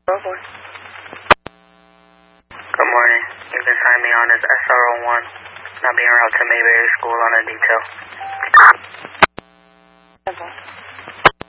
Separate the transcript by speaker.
Speaker 1: Good morning. You can sign me on as SRO1. Not being routed to Mayberry School on a detail.